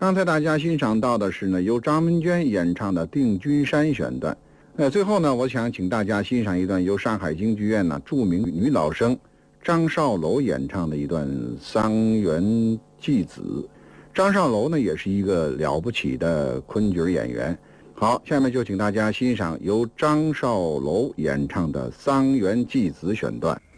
刚才大家欣赏到的是呢，由张文娟演唱的《定军山》选段。最后呢，我想请大家欣赏一段由上海京剧院呢著名女老生张少楼演唱的一段《桑园祭子》。张少楼呢也是一个了不起的昆曲演员。好，下面就请大家欣赏由张少楼演唱的《桑园祭子》选段。